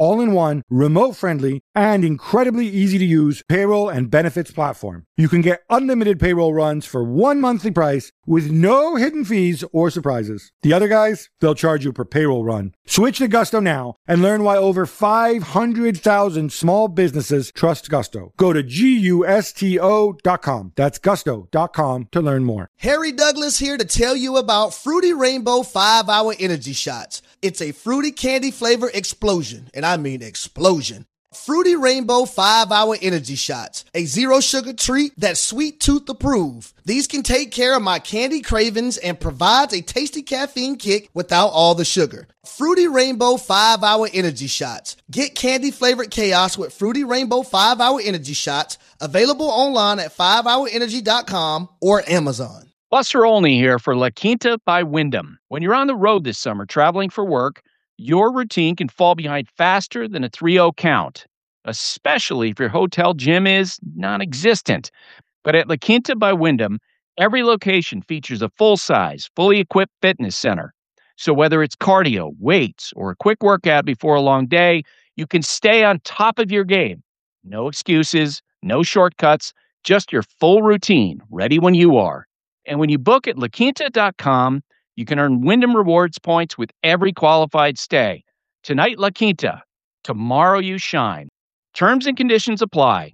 all-in-one, remote-friendly, and incredibly easy-to-use payroll and benefits platform. You can get unlimited payroll runs for one monthly price with no hidden fees or surprises. The other guys, they'll charge you per payroll run. Switch to Gusto now and learn why over 500,000 small businesses trust Gusto. Go to GUSTO.com. That's Gusto.com to learn more. Harry Douglas here to tell you about Fruity Rainbow 5-Hour Energy Shots. It's a fruity candy flavor explosion, and I mean explosion. Fruity Rainbow 5-Hour Energy Shots, a zero-sugar treat that's sweet tooth approved. These can take care of my candy cravings and provides a tasty caffeine kick without all the sugar. Fruity Rainbow 5-Hour Energy Shots. Get candy-flavored chaos with Fruity Rainbow 5-Hour Energy Shots, available online at 5hourenergy.com or Amazon. Buster Olney here for La Quinta by Wyndham. When you're on the road this summer traveling for work, your routine can fall behind faster than a 3-0 count, especially if your hotel gym is non-existent. But at La Quinta by Wyndham, every location features a full-size, fully equipped fitness center. So whether it's cardio, weights, or a quick workout before a long day, you can stay on top of your game. No excuses, no shortcuts, just your full routine, ready when you are. And when you book at LaQuinta.com, you can earn Wyndham Rewards points with every qualified stay. Tonight, La Quinta. Tomorrow, you shine. Terms and conditions apply.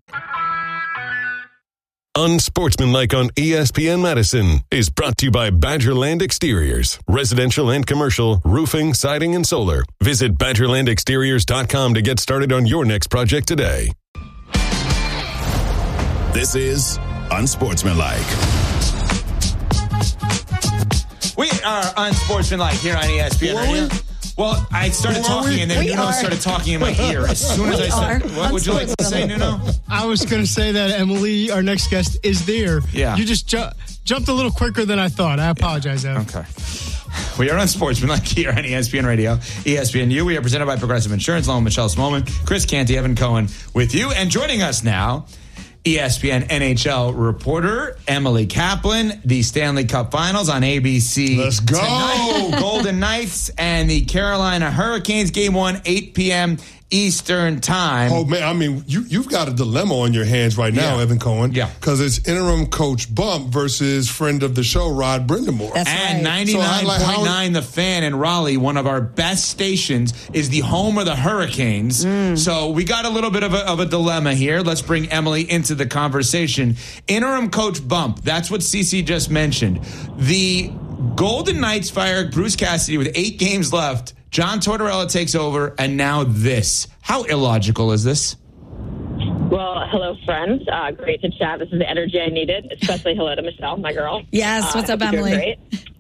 Unsportsmanlike on ESPN Madison is brought to you by Badgerland Exteriors. Residential and commercial, roofing, siding, and solar. Visit BadgerlandExteriors.com to get started on your next project today. This is Unsportsmanlike. We are Unsportsmanlike here on ESPN Radio. Well, I started talking, and then Nuno started talking in my ear. As soon as I said, what would you like to say, Nuno? I was going to say that Emily, our next guest, is there. Yeah. You just jumped a little quicker than I thought. I apologize, Ev. Okay. We are Unsportsmanlike here on ESPN Radio, ESPNU. We are presented by Progressive Insurance. Loan Michelle Smolman, Chris Canty, Evan Cohen with you. And joining us now, ESPN NHL reporter Emily Kaplan. The Stanley Cup Finals on ABC. Let's go. Tonight, Golden Knights and the Carolina Hurricanes. Game 1, 8 p.m. Eastern time. Oh, man, I mean, you've got a dilemma on your hands right now, Evan Cohen. Yeah. Because it's interim coach Bump versus friend of the show, Rod Brindamore. That's and right. 99.9 The Fan in Raleigh, one of our best stations, is the home of the Hurricanes. So we got a little bit of a dilemma here. Let's bring Emily into the conversation. Interim coach Bump, that's what CC just mentioned. The Golden Knights fired Bruce Cassidy with 8 games left. John Tortorella takes over, and now this. How illogical is this? Well, hello, friends. Great to chat. This is the energy I needed, especially hello to Michelle, my girl. Yes, what's up, Emily? Great.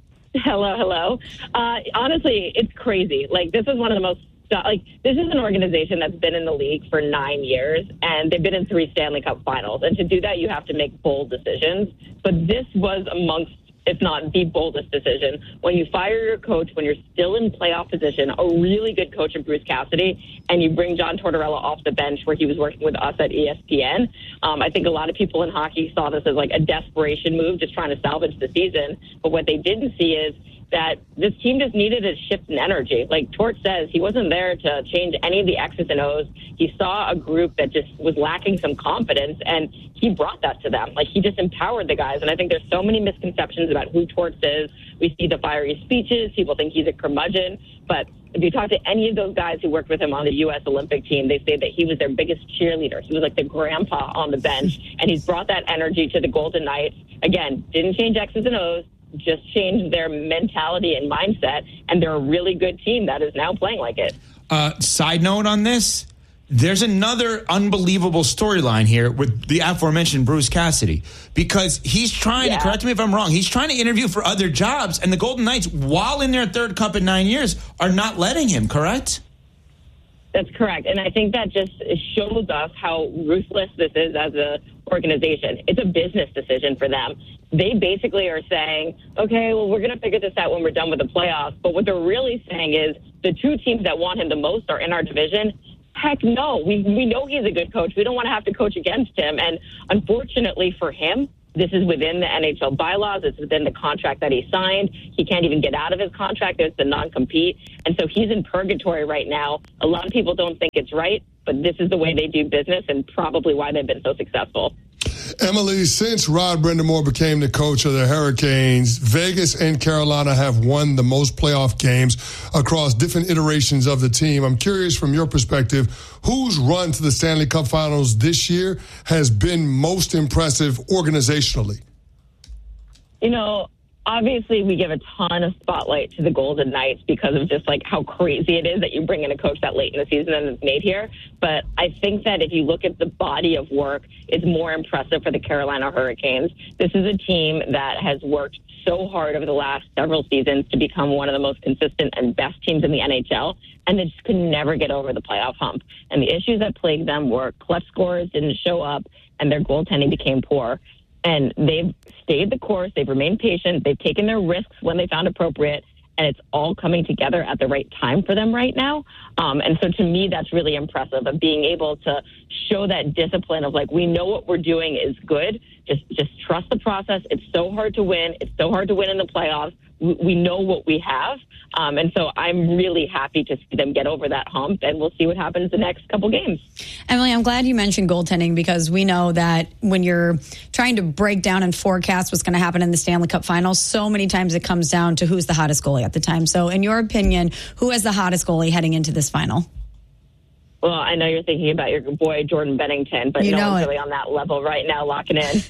Hello. Honestly, it's crazy. Like, this is one of the most this is an organization that's been in the league for 9 years, and they've been in 3 Stanley Cup Finals. And to do that, you have to make bold decisions. But this was amongst, if not the boldest decision. When you fire your coach, when you're still in playoff position, a really good coach in Bruce Cassidy, and you bring John Tortorella off the bench where he was working with us at ESPN. I think a lot of people in hockey saw this as like a desperation move, just trying to salvage the season. But what they didn't see is that this team just needed a shift in energy. Like Tort says, he wasn't there to change any of the X's and O's. He saw a group that just was lacking some confidence, and he brought that to them. Like, he just empowered the guys. And I think there's so many misconceptions about who Torts is. We see the fiery speeches. People think he's a curmudgeon. But if you talk to any of those guys who worked with him on the U.S. Olympic team, they say that he was their biggest cheerleader. He was like the grandpa on the bench, and he's brought that energy to the Golden Knights. Again, didn't change X's and O's, just changed their mentality and mindset, and they're a really good team that is now playing like it. Side note on this, there's another unbelievable storyline here with the aforementioned Bruce Cassidy, because he's trying to, correct me if I'm wrong, he's trying to interview for other jobs, and the Golden Knights, while in their 3rd cup in 9 years, are not letting him, correct? That's correct. And I think that just shows us how ruthless this is as a organization. It's a business decision for them. They basically are saying, okay, well, we're going to figure this out when we're done with the playoffs. But what they're really saying is the 2 teams that want him the most are in our division. Heck no. We know he's a good coach. We don't want to have to coach against him. And unfortunately for him, This is within the NHL bylaws. It's within the contract that he signed. He can't even get out of his contract. There's the non-compete. And so he's in purgatory right now. A lot of people don't think it's right, but this is the way they do business and probably why they've been so successful. Emily, since Rod Brind'Amour became the coach of the Hurricanes, Vegas and Carolina have won the most playoff games across different iterations of the team. I'm curious, from your perspective, whose run to the Stanley Cup Finals this year has been most impressive organizationally? You know, obviously we give a ton of spotlight to the Golden Knights because of just like how crazy it is that you bring in a coach that late in the season and it's made here. But I think that if you look at the body of work, it's more impressive for the Carolina Hurricanes. This is a team that has worked so hard over the last several seasons to become one of the most consistent and best teams in the NHL, and they just could never get over the playoff hump. And the issues that plagued them were clutch scores didn't show up and their goaltending became poor. And they've stayed the course. They've remained patient. They've taken their risks when they found appropriate. And it's all coming together at the right time for them right now. And so to me, that's really impressive, of being able to show that discipline of like, we know what we're doing is good. Just trust the process. It's so hard to win. It's so hard to win in the playoffs. We know what we have. And so I'm really happy to see them get over that hump, and we'll see what happens the next couple games. Emily, I'm glad you mentioned goaltending, because we know that when you're trying to break down and forecast what's going to happen in the Stanley Cup Finals, so many times it comes down to who's the hottest goalie at the time. So in your opinion, who has the hottest goalie heading into this final? Well, I know you're thinking about your boy, Jordan Bennington, but no one's really on that level right now locking in.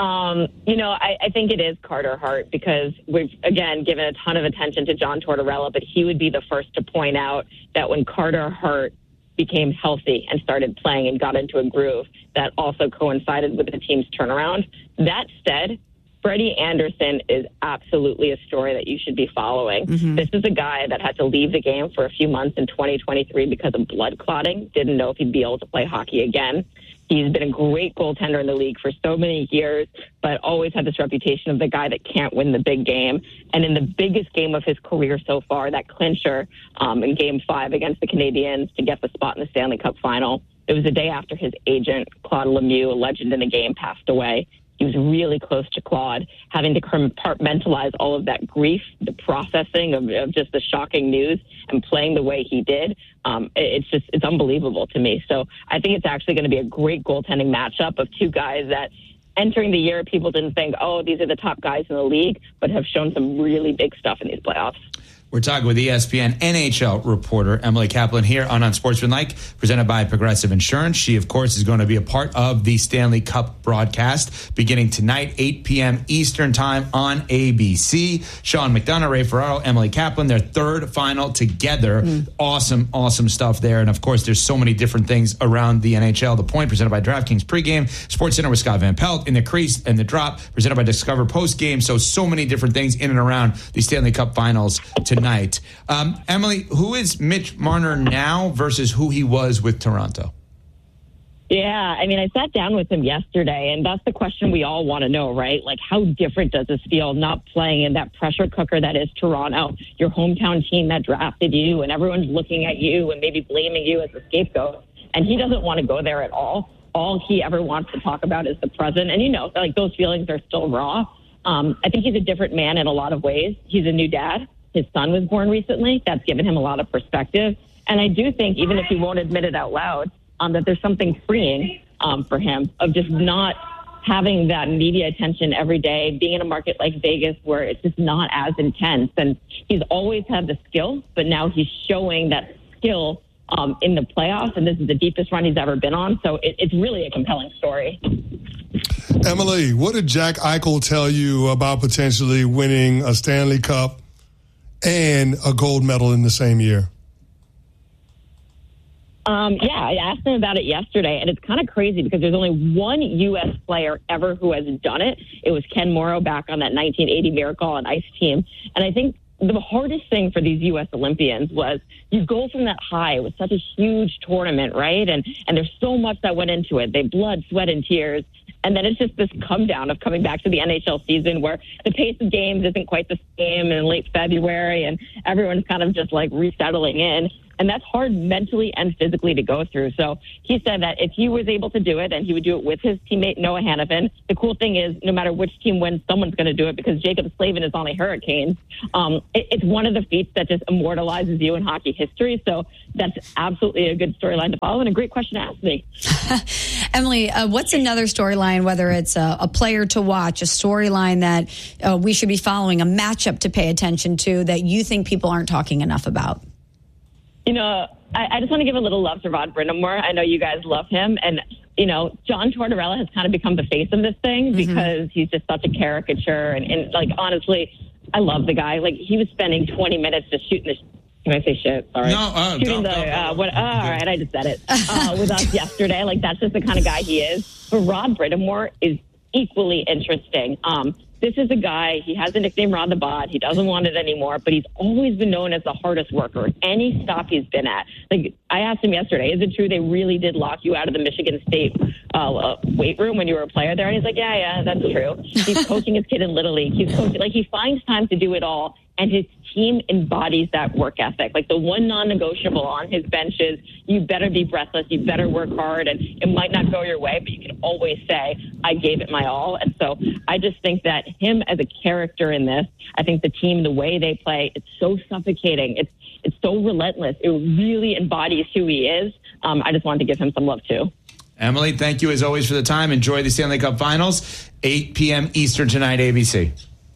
I think it is Carter Hart, because we've, again, given a ton of attention to John Tortorella, but he would be the first to point out that when Carter Hart became healthy and started playing and got into a groove, that also coincided with the team's turnaround. That said, Freddie Anderson is absolutely a story that you should be following. Mm-hmm. This is a guy that had to leave the game for a few months in 2023 because of blood clotting. Didn't know if he'd be able to play hockey again. He's been a great goaltender in the league for so many years, but always had this reputation of the guy that can't win the big game. And in the biggest game of his career so far, that clincher in Game 5 against the Canadiens to get the spot in the Stanley Cup Final, it was the day after his agent, Claude Lemieux, a legend in the game, passed away. He was really close to Claude, having to compartmentalize all of that grief, the processing of just the shocking news, and playing the way he did. It's unbelievable to me. So I think it's actually going to be a great goaltending matchup of two guys that entering the year, people didn't think, oh, these are the top guys in the league, but have shown some really big stuff in these playoffs. We're talking with ESPN NHL reporter Emily Kaplan here on Unsportsmanlike, presented by Progressive Insurance. She, of course, is going to be a part of the Stanley Cup broadcast beginning tonight, 8 p.m. Eastern Time on ABC. Sean McDonough, Ray Ferraro, Emily Kaplan, their third final together. Awesome stuff there. And, of course, there's so many different things around the NHL. The Point, presented by DraftKings pregame. SportsCenter with Scott Van Pelt. In the Crease and the Drop, presented by Discover postgame. So many different things in and around the Stanley Cup Finals tonight. Emily, who is Mitch Marner now versus who he was with Toronto? Yeah, I mean, I sat down with him yesterday, and that's the question we all want to know, right? Like, how different does this feel not playing in that pressure cooker that is Toronto, your hometown team that drafted you, and everyone's looking at you and maybe blaming you as a scapegoat, and he doesn't want to go there at all. All he ever wants to talk about is the present, and like those feelings are still raw. I think he's a different man in a lot of ways. He's a new dad. His son was born recently. That's given him a lot of perspective. And I do think, even if he won't admit it out loud, that there's something freeing for him of just not having that media attention every day, being in a market like Vegas where it's just not as intense. And he's always had the skill, but now he's showing that skill in the playoffs, and this is the deepest run he's ever been on. So it's really a compelling story. Emily, what did Jack Eichel tell you about potentially winning a Stanley Cup and a gold medal in the same year? I asked him about it yesterday, and it's kind of crazy because there's only one U.S. player ever who has done it. It was Ken Morrow back on that 1980 Miracle on Ice team. And I think the hardest thing for these U.S. Olympians was you go from that high. It was such a huge tournament, right? And there's so much that went into it. They blood, sweat, and tears. And then it's just this come down of coming back to the NHL season where the pace of games isn't quite the same in late February, and everyone's kind of just like resettling in. And that's hard mentally and physically to go through. So he said that if he was able to do it, and he would do it with his teammate Noah Hannafin. The cool thing is, no matter which team wins, someone's going to do it because Jacob Slavin is on the Hurricanes. It's one of the feats that just immortalizes you in hockey history. So that's absolutely a good storyline to follow and a great question to ask me. Emily, what's another storyline, whether it's a player to watch, a storyline that we should be following, a matchup to pay attention to that you think people aren't talking enough about? You know, I just want to give a little love to Rod Brind'Amour. I know you guys love him. And, you know, John Tortorella has kind of become the face of this thing because he's just such a caricature. And like, honestly, I love the guy. Like, he was spending 20 minutes just shooting the can I say shit? Sorry. No, shooting all right, I just said it. With us yesterday. Like, that's just the kind of guy he is. But Rod Brind'Amour is equally interesting. This is a guy, he has the nickname Rod the Bod. He doesn't want it anymore, but he's always been known as the hardest worker. Any stop he's been at. Like, I asked him yesterday, is it true they really did lock you out of the Michigan State weight room when you were a player there? And he's like, yeah, that's true. He's coaching his kid in Little League. He's coaching, like, he finds time to do it all, and his team embodies that work ethic. Like, the one non-negotiable on his bench is you better be breathless, you better work hard, and it might not go your way, but you can always say, I gave it my all. And so I just think that him as a character in this, I think the team, the way they play, it's so suffocating. It's so relentless. It really embodies who he is. I just wanted to give him some love, too. Emily, thank you as always for the time. Enjoy the Stanley Cup Finals, 8 p.m. Eastern tonight, ABC.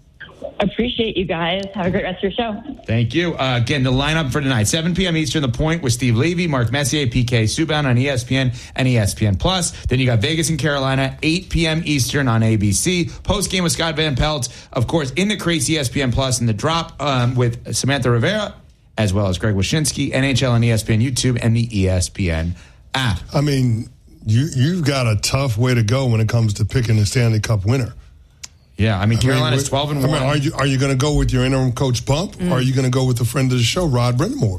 Appreciate you guys. Have a great rest of your show. Thank you. Again, the lineup for tonight, 7 p.m. Eastern, The Point with Steve Levy, Mark Messier, PK Subban on ESPN and ESPN+. Then you got Vegas and Carolina, 8 p.m. Eastern on ABC. Post-game with Scott Van Pelt. Of course, in the Crazy ESPN+, and The Drop with Samantha Rivera, as well as Greg Wyshynski, NHL on ESPN YouTube, and the ESPN app. I mean, you've got a tough way to go when it comes to picking the Stanley Cup winner. Yeah, I mean, Carolina's 12-1. I mean, are you going to go with your interim coach Bump, or are you going to go with the friend of the show, Rod Brind'Amour?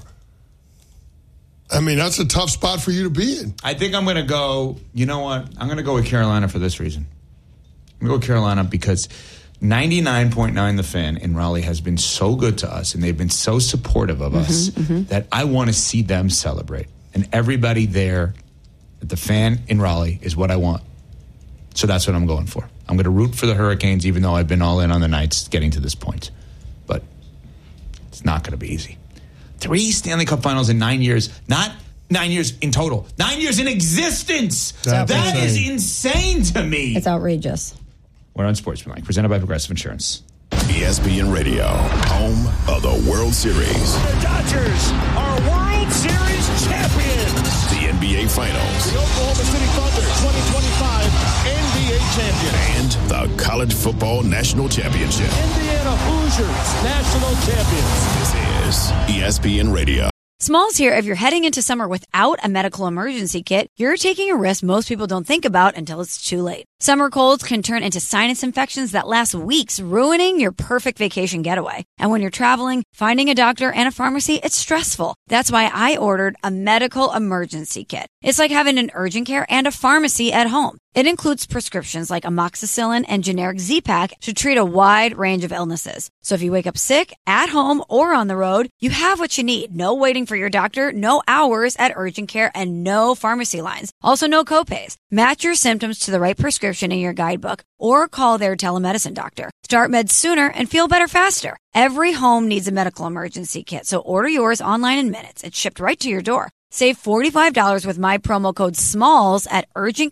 I mean, that's a tough spot for you to be in. I think I'm going to go, you know what? I'm going to go with Carolina for this reason. I'm going to go Carolina because 99.9 The Fan in Raleigh has been so good to us, and they've been so supportive of us that I want to see them celebrate. And everybody there at The Fan in Raleigh is what I want. So that's what I'm going for. I'm going to root for the Hurricanes, even though I've been all in on the Knights getting to this point. But it's not going to be easy. 3 Stanley Cup Finals in 9 years. Not 9 years in total. 9 years in existence. That is insane to me. It's outrageous. We're on Sportsmanlike, presented by Progressive Insurance. ESPN Radio, home of the World Series. The Dodgers are World Series champions. The NBA Finals. The Oklahoma City Thunder 2025 NBA champion. And the College Football National Championship. Indiana Hoosiers national champions. This is ESPN Radio. Smalls here. If you're heading into summer without a medical emergency kit, you're taking a risk most people don't think about until it's too late. Summer colds can turn into sinus infections that last weeks, ruining your perfect vacation getaway. And when you're traveling, finding a doctor and a pharmacy, it's stressful. That's why I ordered a medical emergency kit. It's like having an urgent care and a pharmacy at home. It includes prescriptions like amoxicillin and generic Z-Pak to treat a wide range of illnesses. So if you wake up sick, at home, or on the road, you have what you need. No waiting for your doctor, no hours at urgent care, and no pharmacy lines. Also, no copays. Match your symptoms to the right prescription in your guidebook or call their telemedicine doctor. Start meds sooner and feel better faster. Every home needs a medical emergency kit, so order yours online in minutes. It's shipped right to your door. Save $45 with my promo code SMALLS at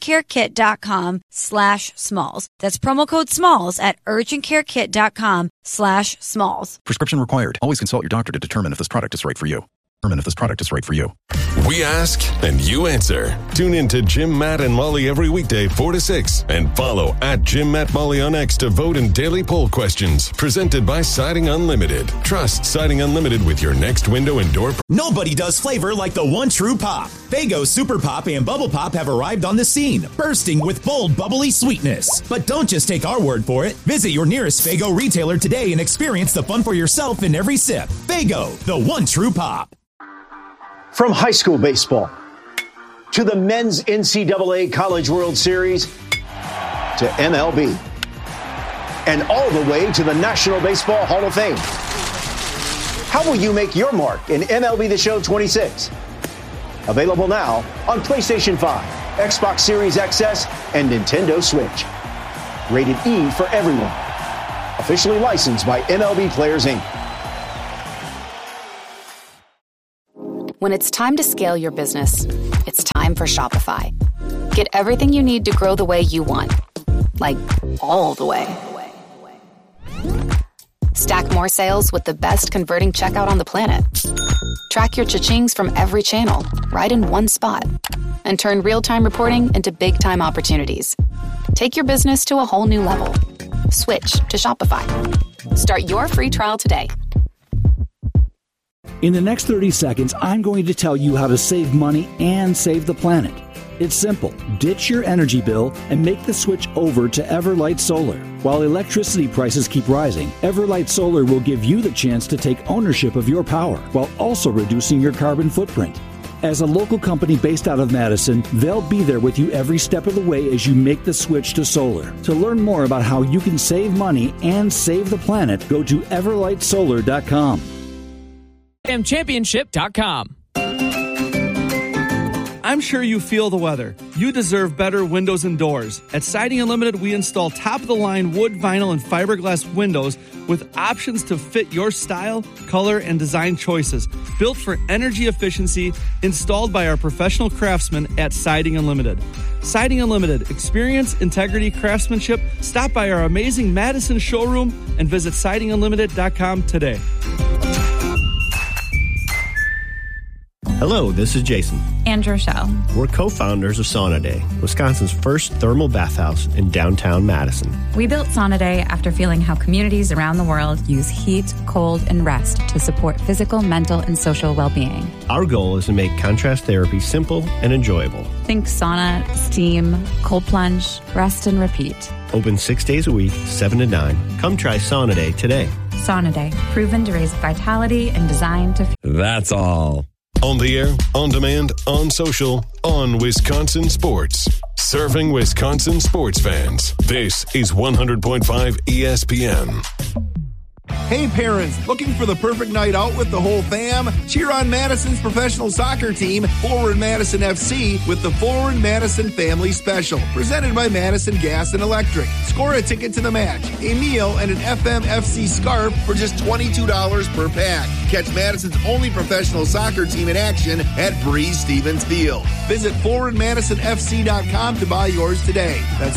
urgentcarekit.com/smalls. That's promo code SMALLS at urgentcarekit.com/smalls. Prescription required. Always consult your doctor to determine if this product is right for you. We ask and you answer. Tune in to Jim, Matt, and Molly every weekday 4 to 6. And follow at Jim, Matt, Molly on X to vote in daily poll questions. Presented by Siding Unlimited. Trust Siding Unlimited with your next window and door. Nobody does flavor like the one true pop. Faygo Super Pop and Bubble Pop have arrived on the scene, bursting with bold, bubbly sweetness. But don't just take our word for it. Visit your nearest Faygo retailer today and experience the fun for yourself in every sip. Faygo, the one true pop. From high school baseball to the men's NCAA College World Series to MLB and all the way to the National Baseball Hall of Fame. How will you make your mark in MLB The Show 26? Available now on PlayStation 5, Xbox Series XS, and Nintendo Switch. Rated E for everyone. Officially licensed by MLB Players, Inc. When it's time to scale your business, it's time for Shopify. Get everything you need to grow the way you want. Like, all the way. Stack more sales with the best converting checkout on the planet. Track your cha-chings from every channel, right in one spot. And turn real-time reporting into big-time opportunities. Take your business to a whole new level. Switch to Shopify. Start your free trial today. In the next 30 seconds, I'm going to tell you how to save money and save the planet. It's simple. Ditch your energy bill and make the switch over to Everlight Solar. While electricity prices keep rising, Everlight Solar will give you the chance to take ownership of your power while also reducing your carbon footprint. As a local company based out of Madison, they'll be there with you every step of the way as you make the switch to solar. To learn more about how you can save money and save the planet, go to everlightsolar.com. Championship.com. I'm sure you feel the weather. You deserve better windows and doors. At Siding Unlimited, we install top-of-the-line wood, vinyl, and fiberglass windows with options to fit your style, color, and design choices. Built for energy efficiency, installed by our professional craftsmen at Siding Unlimited. Siding Unlimited. Experience, integrity, craftsmanship. Stop by our amazing Madison showroom and visit sidingunlimited.com today. Hello, this is Jason. And Rochelle. We're co-founders of Sauna Day, Wisconsin's first thermal bathhouse in downtown Madison. We built Sauna Day after feeling how communities around the world use heat, cold, and rest to support physical, mental, and social well-being. Our goal is to make contrast therapy simple and enjoyable. Think sauna, steam, cold plunge, rest, and repeat. Open 6 days a week, 7 to 9. Come try Sauna Day today. Sauna Day, proven to raise vitality and designed to... That's all. On the air, on demand, on social, on Wisconsin Sports. Serving Wisconsin sports fans. This is 100.5 ESPN. Hey parents, looking for the perfect night out with the whole fam? Cheer on Madison's professional soccer team, Forward Madison FC, with the Forward Madison Family Special, presented by Madison Gas and Electric. Score a ticket to the match, a meal, and an FMFC scarf for just $22 per pack. Catch Madison's only professional soccer team in action at Breeze Stevens Field. Visit ForwardMadisonFC.com to buy yours today. That's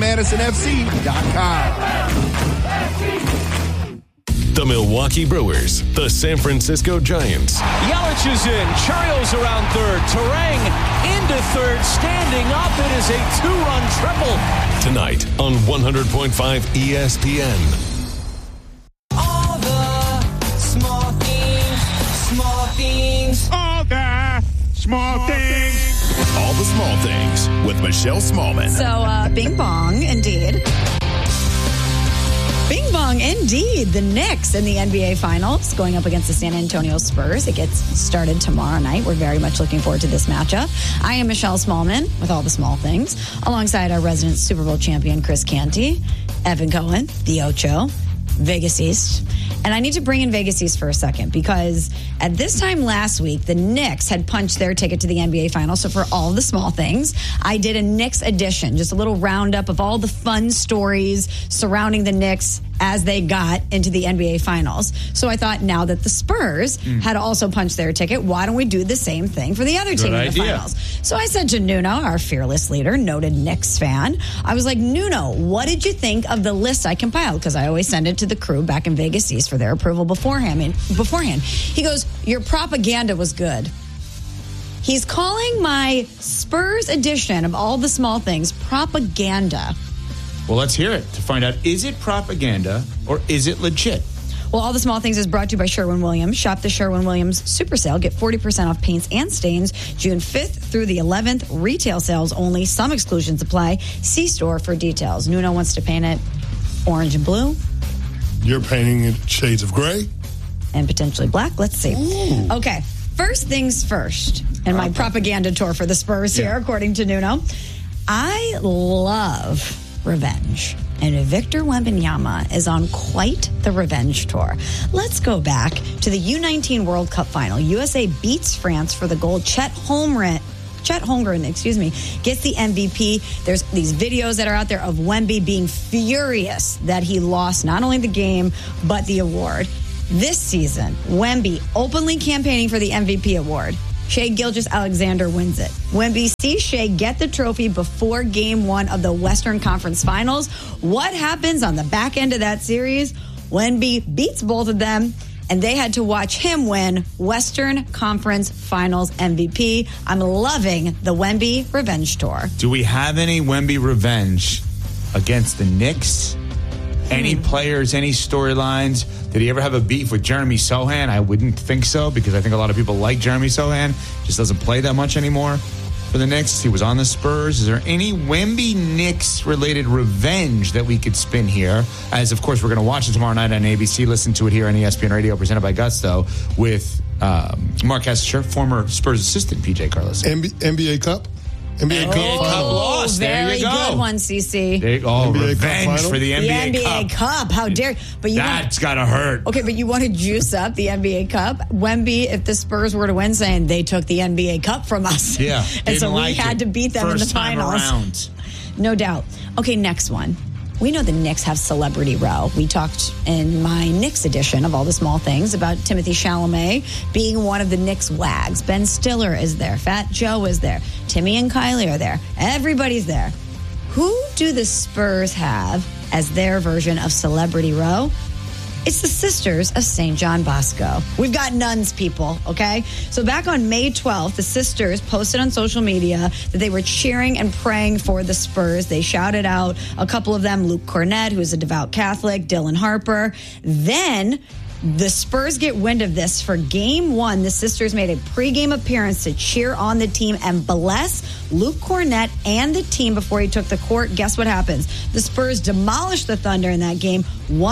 ForwardMadisonFC.com. The Milwaukee Brewers, the San Francisco Giants. Yelich is in. Chirios around third. Terang into third. Standing up. It is a two-run triple. Tonight on 100.5 ESPN. All the small things. Small things. All the small things. All the small things with Michelle Smallman. So, bing bong, indeed. Bing bong, indeed. The Knicks in the NBA Finals going up against the San Antonio Spurs. It gets started tomorrow night. We're very much looking forward to this matchup. I am Michelle Smallman with all the small things, alongside our resident Super Bowl champion, Chris Canty, Evan Cohen, the Ocho, Vegas East. And I need to bring in Vegas East for a second, because at this time last week, the Knicks had punched their ticket to the NBA Finals. So for all the small things, I did a Knicks edition, just a little roundup of all the fun stories surrounding the Knicks as they got into the NBA Finals. So I thought, now that the Spurs had also punched their ticket, why don't we do the same thing for the other team in the finals? So I said to Nuno, our fearless leader, noted Knicks fan, I was like, Nuno, what did you think of the list I compiled? Because I always send it to the crew back in Vegas East for their approval beforehand. He goes, your propaganda was good. He's calling my Spurs edition of all the small things propaganda. Well, let's hear it to find out, is it propaganda or is it legit? Well, All the Small Things is brought to you by Sherwin-Williams. Shop the Sherwin-Williams Super Sale. Get 40% off paints and stains June 5th through the 11th. Retail sales only. Some exclusions apply. See store for details. Nuno wants to paint it orange and blue. You're painting it shades of gray? And potentially black. Let's see. Ooh. Okay. First things first. And my propaganda tour for the Spurs here, according to Nuno. I love revenge. and Victor Wembanyama is on quite the revenge tour. Let's go back to the U19 World Cup final. USA beats France for the gold. Chet Holmgren, gets the MVP. There's these videos that are out there of Wemby being furious that he lost not only the game, but the award. This season, Wemby openly campaigning for the MVP award. Shai Gilgeous-Alexander wins it. Wemby sees Shai get the trophy before Game 1 of the Western Conference Finals. What happens on the back end of that series? Wemby beats both of them, and they had to watch him win Western Conference Finals MVP. I'm loving the Wemby revenge tour. Do we have any Wemby revenge against the Knicks? Any players, any storylines? Did he ever have a beef with Jeremy Sohan? I wouldn't think so, because I think a lot of people like Jeremy Sohan. Just doesn't play that much anymore for the Knicks. He was on the Spurs. Is there any Wemby Knicks-related revenge that we could spin here? As, of course, we're going to watch it tomorrow night on ABC. Listen to it here on ESPN Radio, presented by Gusto, with Mark Hesser, former Spurs assistant, PJ Carlos. NBA Cup? NBA Cup lost. There you go. Very good one, CC. Revenge for the NBA Cup. How dare you? But that's got to hurt. Okay, but you want to juice up the NBA Cup? Wemby, if the Spurs were to win, saying they took the NBA Cup from us. Yeah. And so we had to beat them in the finals. First time around. No doubt. Okay, next one. We know the Knicks have Celebrity Row. We talked in my Knicks edition of All the Small Things about Timothée Chalamet being one of the Knicks wags. Ben Stiller is there. Fat Joe is there. Timmy and Kylie are there. Everybody's there. Who do the Spurs have as their version of Celebrity Row? It's the Sisters of St. John Bosco. We've got nuns, people, okay? So back on May 12th, the Sisters posted on social media that they were cheering and praying for the Spurs. They shouted out a couple of them, Luke Cornett, who is a devout Catholic, Dylan Harper. Then the Spurs get wind of this. For Game 1, the Sisters made a pregame appearance to cheer on the team and bless Luke Cornett and the team before he took the court. Guess what happens? The Spurs demolished the Thunder in that game,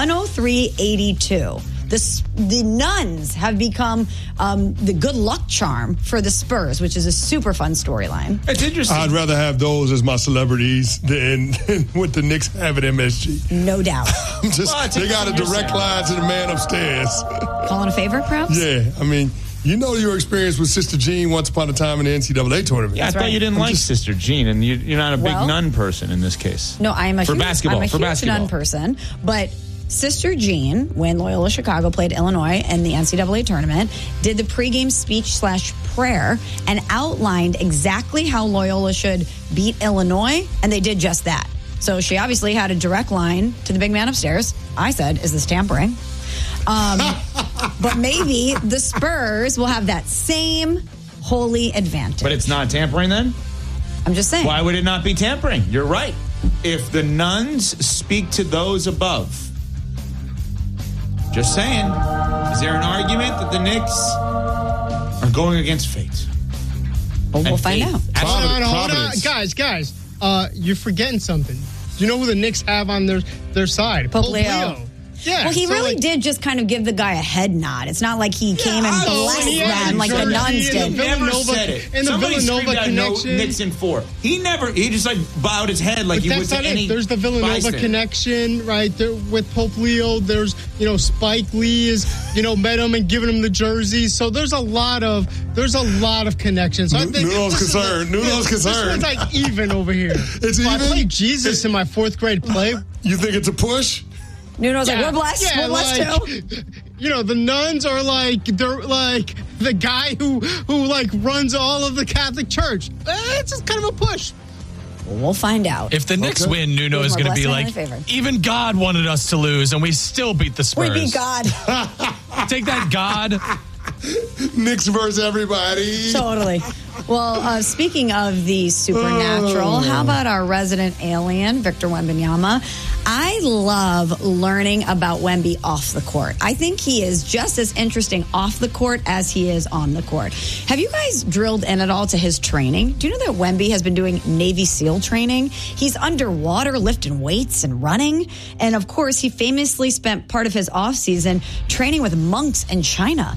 103-82. The nuns have become the good luck charm for the Spurs, which is a super fun storyline. It's interesting. I'd rather have those as my celebrities than what the Knicks have at MSG. No doubt. They got a direct line to the man upstairs. Calling a favor, perhaps? Yeah, I mean, you know your experience with Sister Jean once upon a time in the NCAA tournament. Yeah, I thought you didn't like Sister Jean, and you're not a big nun person in this case. No, I'm a huge huge nun person, but Sister Jean, when Loyola Chicago played Illinois in the NCAA tournament, did the pregame speech/prayer and outlined exactly how Loyola should beat Illinois, and they did just that. So she obviously had a direct line to the big man upstairs. I said, is this tampering? But maybe the Spurs will have that same holy advantage. But it's not tampering then? I'm just saying. Why would it not be tampering? You're right. If the nuns speak to those above, just saying, is there an argument that the Knicks are going against fate? Well, we'll find out. Hold on. Guys, you're forgetting something. Do you know who the Knicks have on their side? Pope Leo. Yeah, well, he really did just kind of give the guy a head nod. It's not like he came and blessed them like the nuns did. He never said it. In the Villanova connection. Knicks in 4. He just like bowed his head like he would to any. There's the Villanova bystander. Connection, right? There, with Pope Leo. There's, Spike Lee is, met him and given him the jersey. So there's a lot of connections. So Nuno's concerned. This one's like even over here. It's even? I played Jesus in my 4th grade play. You think it's a push? Nuno's like, we're blessed. We're blessed too. The nuns are they're like the guy who runs all of the Catholic Church. It's just kind of a push. Well, we'll find out. If the Knicks win, Nuno is going to be like, even God wanted us to lose, and we still beat the Spurs. We beat God. Take that, God. Knicks versus everybody. Totally. Well, speaking of the supernatural, how about our resident alien, Victor Wembanyama? I love learning about Wemby off the court. I think he is just as interesting off the court as he is on the court. Have you guys drilled in at all to his training? Do you know that Wemby has been doing Navy SEAL training? He's underwater lifting weights and running. And of course, he famously spent part of his offseason training with monks in China.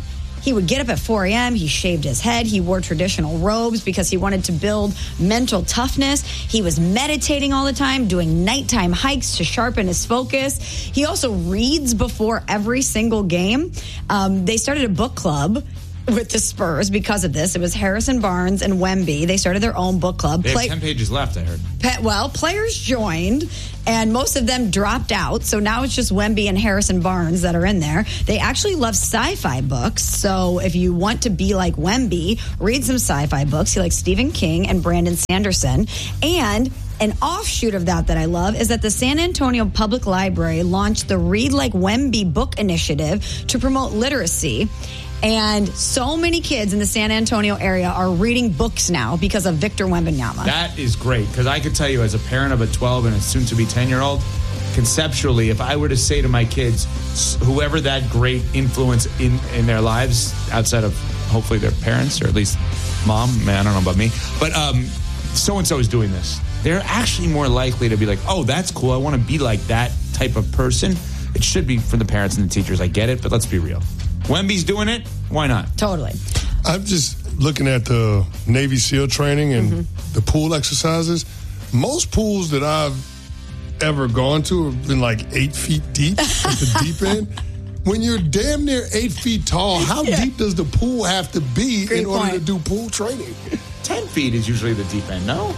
He would get up at 4 a.m. He shaved his head. He wore traditional robes because he wanted to build mental toughness. He was meditating all the time, doing nighttime hikes to sharpen his focus. He also reads before every single game. They started a book club with the Spurs because of this. It was Harrison Barnes and Wemby. They started their own book club. They have 10 pages left, I heard. Players joined, and most of them dropped out. So now it's just Wemby and Harrison Barnes that are in there. They actually love sci-fi books. So if you want to be like Wemby, read some sci-fi books. He likes Stephen King and Brandon Sanderson. And an offshoot of that I love is that the San Antonio Public Library launched the Read Like Wemby book initiative to promote literacy. And so many kids in the San Antonio area are reading books now because of Victor Wembanyama. That is great, because I could tell you as a parent of a 12 and a soon-to-be 10-year-old, conceptually, if I were to say to my kids, whoever that great influence in their lives, outside of hopefully their parents, or at least mom, man, I don't know about me, but so-and-so is doing this, they're actually more likely to be like, oh, that's cool, I want to be like that type of person. It should be for the parents and the teachers, I get it, but let's be real. Wemby's doing it, why not? Totally. I'm just looking at the Navy SEAL training and the pool exercises. Most pools that I've ever gone to have been like 8 feet deep at the deep end. When you're damn near 8 feet tall, how deep does the pool have to be in order to do pool training? 10 feet is usually the deep end, no?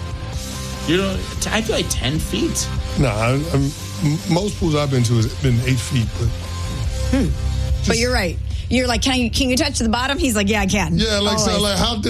I feel like 10 feet. No, most pools I've been to has been 8 feet. But you're right. You're like, can you touch the bottom? He's like, yeah, I can. Yeah, like, so, like how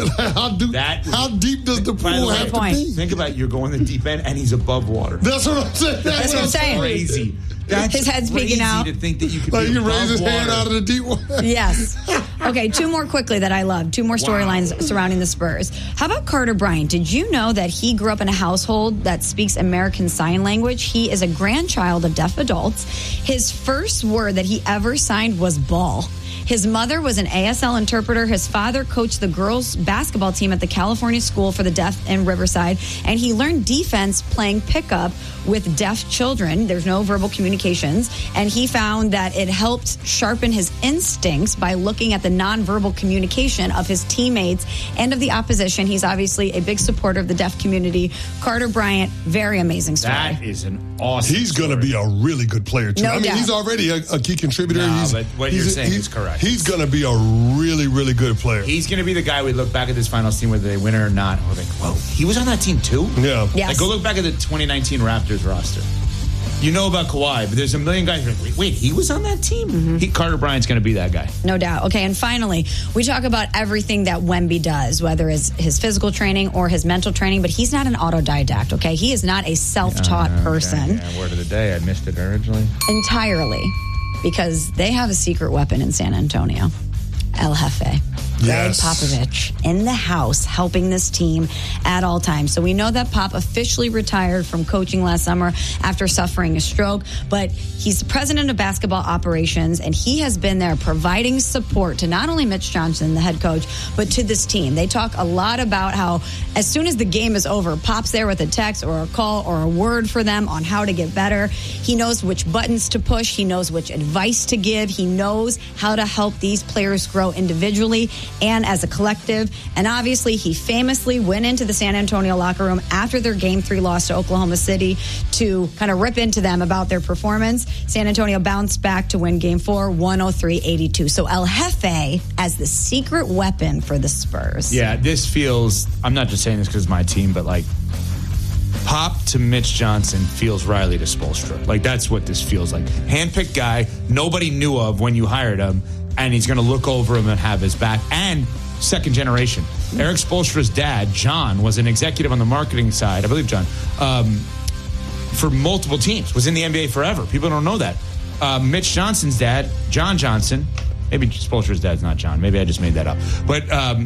deep does the pool have to be? Think about it, you're going the deep end and he's above water. That's what I'm saying. That's what I'm saying. Crazy. That's his head's peeking out. To think that you could like be you raise his water. hand out of the deep water. Yes. Okay, 2 more quickly that I love. 2 more storylines surrounding the Spurs. How about Carter Bryant? Did you know that he grew up in a household that speaks American Sign Language? He is a grandchild of deaf adults. His first word that he ever signed was ball. His mother was an ASL interpreter. His father coached the girls' basketball team at the California School for the Deaf in Riverside. And he learned defense playing pickup with deaf children. There's no verbal communications. And he found that it helped sharpen his instincts by looking at the nonverbal communication of his teammates and of the opposition. He's obviously a big supporter of the deaf community. Carter Bryant, very amazing story. That is an awesome He's going to be a really good player, too. No doubt. He's already a key contributor. But what you're saying is correct. He's going to be a really, really good player. He's going to be the guy we look back at this finals team, whether they win it or not. We're like, whoa, he was on that team too? Yeah. Yes. Like, go look back at the 2019 Raptors roster. You know about Kawhi, but there's a million guys who are like, wait, he was on that team? Carter Bryant's going to be that guy. No doubt. Okay, and finally, we talk about everything that Wemby does, whether it's his physical training or his mental training, but he's not an autodidact, okay? He is not a self-taught person. Yeah, word of the day. I missed it originally. Entirely. Because they have a secret weapon in San Antonio. El Jefe. Greg Popovich in the house helping this team at all times. So we know that Pop officially retired from coaching last summer after suffering a stroke, but he's the president of basketball operations, and he has been there providing support to not only Mitch Johnson, the head coach, but to this team. They talk a lot about how as soon as the game is over, Pop's there with a text or a call or a word for them on how to get better. He knows which buttons to push. He knows which advice to give. He knows how to help these players grow individually and as a collective. And obviously, he famously went into the San Antonio locker room after their Game 3 loss to Oklahoma City to kind of rip into them about their performance. San Antonio bounced back to win Game 4, 103-82. So El Jefe as the secret weapon for the Spurs. Yeah, this feels, I'm not just saying this because it's my team, but like Pop to Mitch Johnson feels Riley to Spoelstra. Like, that's what this feels like. Handpicked guy nobody knew of when you hired him, and he's going to look over him and have his back. And second generation. Eric Spoelstra's dad, John, was an executive on the marketing side, I believe John, for multiple teams, was in the NBA forever. People don't know that. Mitch Johnson's dad, John Johnson, maybe Spoelstra's dad's not John, maybe I just made that up, but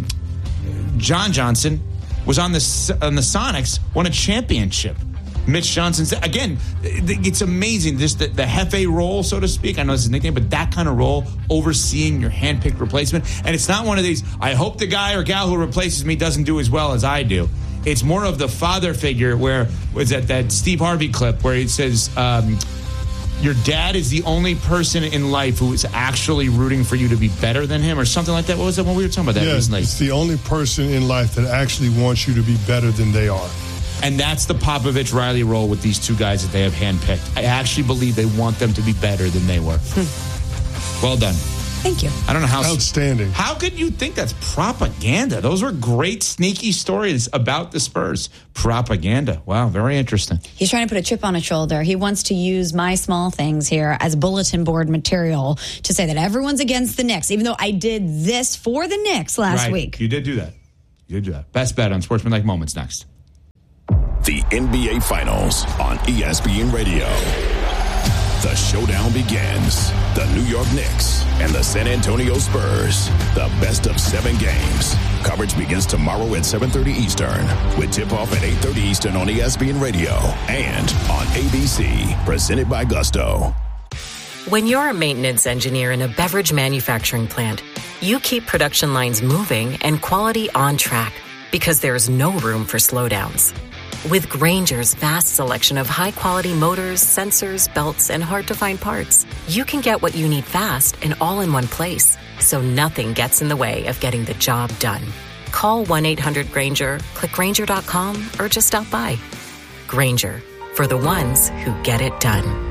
John Johnson was on the Sonics, won a championship. Mitch Johnson's, again, it's amazing, this the Jefe role, so to speak. I know it's his nickname, but that kind of role, overseeing your handpicked replacement. And it's not one of these, I hope the guy or gal who replaces me doesn't do as well as I do. It's more of the father figure where, was that Steve Harvey clip where he says, your dad is the only person in life who is actually rooting for you to be better than him or something like that. What was that when we were talking about that recently? It's the only person in life that actually wants you to be better than they are. And that's the Popovich-Riley role with these two guys that they have handpicked. I actually believe they want them to be better than they were. Well done. Thank you. I don't know how... Outstanding. How could you think that's propaganda? Those were great, sneaky stories about the Spurs. Propaganda. Wow, very interesting. He's trying to put a chip on his shoulder. He wants to use my small things here as bulletin board material to say that everyone's against the Knicks, even though I did this for the Knicks last week. You did do that. Best bet on Sportsmanlike Moments next. The NBA Finals on ESPN Radio. The showdown begins. The New York Knicks and the San Antonio Spurs. The best of 7 games. Coverage begins tomorrow at 7:30 Eastern with tip-off at 8:30 Eastern on ESPN Radio and on ABC. Presented by Gusto. When you're a maintenance engineer in a beverage manufacturing plant, you keep production lines moving and quality on track because there's no room for slowdowns. With Grainger's vast selection of high-quality motors, sensors, belts, and hard-to-find parts, you can get what you need fast and all in one place, so nothing gets in the way of getting the job done. Call 1-800-GRAINGER, click Grainger.com, or just stop by. Grainger, for the ones who get it done.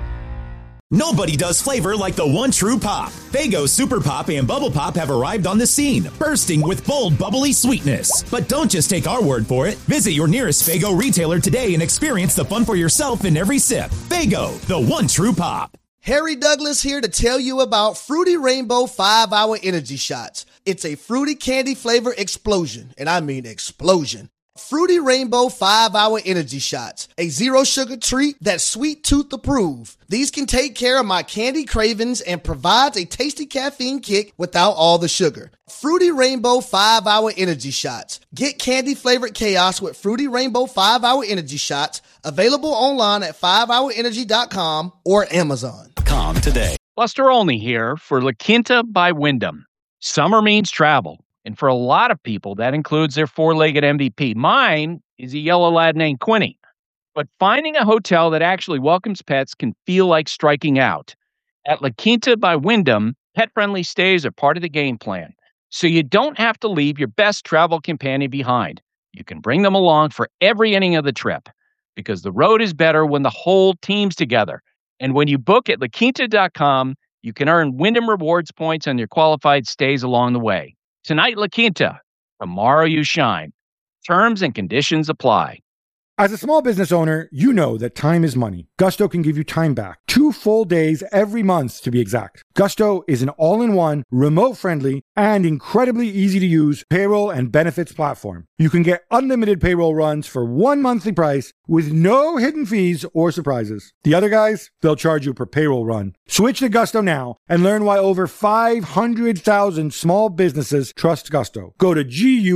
Nobody does flavor like the one true pop. Faygo Super Pop and Bubble Pop have arrived on the scene, bursting with bold, bubbly sweetness. But don't just take our word for it. Visit your nearest Faygo retailer today and experience the fun for yourself in every sip. Faygo, the one true pop. Harry Douglas here to tell you about Fruity Rainbow 5-Hour Energy Shots. It's a fruity candy flavor explosion, and I mean explosion. Fruity Rainbow 5-Hour Energy Shots, a zero-sugar treat that's sweet tooth approved. These can take care of my candy cravings and provides a tasty caffeine kick without all the sugar. Fruity Rainbow 5-Hour Energy Shots. Get candy-flavored chaos with Fruity Rainbow 5-Hour Energy Shots, available online at 5hourenergy.com or Amazon. Com today. Buster Olney here for La Quinta by Wyndham. Summer means travel. And for a lot of people, that includes their four-legged MVP. Mine is a yellow lab named Quinny. But finding a hotel that actually welcomes pets can feel like striking out. At La Quinta by Wyndham, pet-friendly stays are part of the game plan. So you don't have to leave your best travel companion behind. You can bring them along for every inning of the trip. Because the road is better when the whole team's together. And when you book at LaQuinta.com, you can earn Wyndham Rewards points on your qualified stays along the way. Tonight, La Quinta. Tomorrow, you shine. Terms and conditions apply. As a small business owner, you know that time is money. Gusto can give you time back. 2 full days every month, to be exact. Gusto is an all-in-one, remote-friendly, and incredibly easy-to-use payroll and benefits platform. You can get unlimited payroll runs for 1 monthly price with no hidden fees or surprises. The other guys, they'll charge you per payroll run. Switch to Gusto now and learn why over 500,000 small businesses trust Gusto. Go to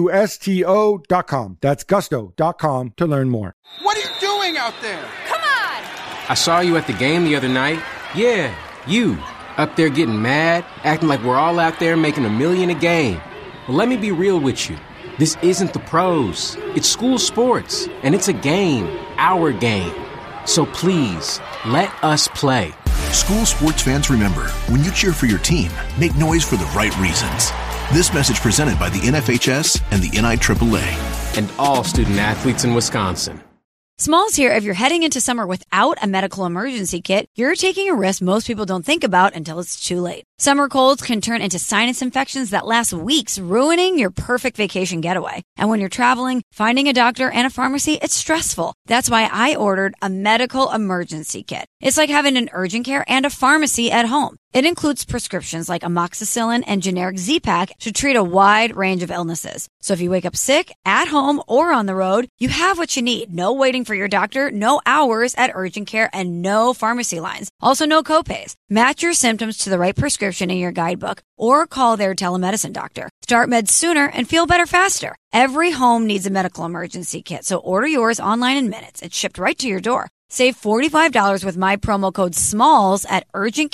GUSTO.com. That's Gusto.com to learn more. What are you doing out there? Come on! I saw you at the game the other night. Yeah, you. Up there getting mad, acting like we're all out there making $1 million a game. Well, let me be real with you. This isn't the pros. It's school sports, and it's a game, our game. So please, let us play. School sports fans remember, when you cheer for your team, make noise for the right reasons. This message presented by the NFHS and the NIAAA. And all student athletes in Wisconsin. Smalls here. If you're heading into summer without a medical emergency kit, you're taking a risk most people don't think about until it's too late. Summer colds can turn into sinus infections that last weeks, ruining your perfect vacation getaway. And when you're traveling, finding a doctor and a pharmacy, it's stressful. That's why I ordered a medical emergency kit. It's like having an urgent care and a pharmacy at home. It includes prescriptions like amoxicillin and generic Z-Pak to treat a wide range of illnesses. So if you wake up sick, at home, or on the road, you have what you need. No waiting for your doctor, no hours at urgent care, and no pharmacy lines. Also, no copays. Match your symptoms to the right prescription in your guidebook or call their telemedicine doctor. Start meds sooner and feel better faster. Every home needs a medical emergency kit, so order yours online in minutes. It's shipped right to your door. Save $45 with my promo code SMALLS at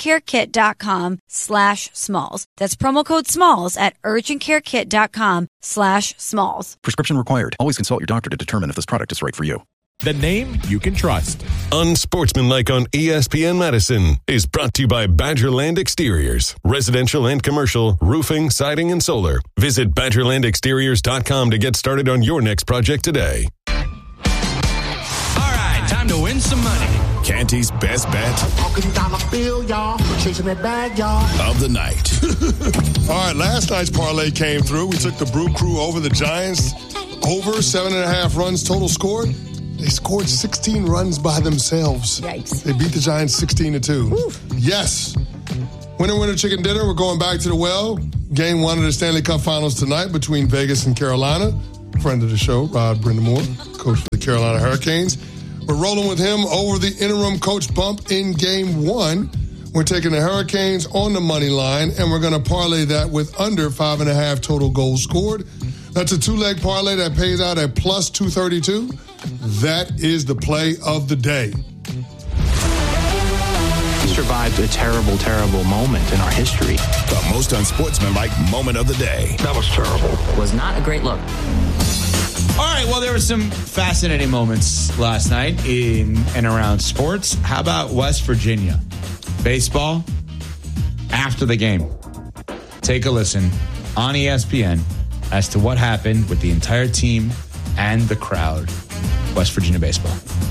urgentcarekit.com/smalls. That's promo code SMALLS at urgentcarekit.com/smalls. Prescription required. Always consult your doctor to determine if this product is right for you. the name you can trust. Unsportsmanlike on ESPN Madison is brought to you by Badgerland Exteriors. Residential and commercial, roofing, siding, and solar. Visit BadgerlandExteriors.com to get started on your next project today. All right, time to win some money. Canty's best bet $1 y'all. Chasing that bag, y'all. of the night. All right, last night's parlay came through. We took the Brew Crew over the Giants. Over 7.5 runs total scored. They scored 16 runs by themselves. Yikes. They beat the Giants 16-2. Yes. Winner, chicken dinner. We're going back to the well. Game 1 of the Stanley Cup Finals tonight between Vegas and Carolina. Friend of the show, Rod Brindamore, coach for the Carolina Hurricanes. We're rolling with him over the interim coach bump in Game 1. We're taking the Hurricanes on the money line, and we're going to parlay that with under 5.5 total goals scored. That's a two-leg parlay that pays out at plus 232. That is the play of the day. We survived a terrible, terrible moment in our history. The most unsportsmanlike moment of the day. That was terrible. Was not a great look. All right, well, there were some fascinating moments last night in and around sports. How about West Virginia? Baseball, after the game. Take a listen on ESPN as to what happened with the entire team and the crowd. West Virginia baseball.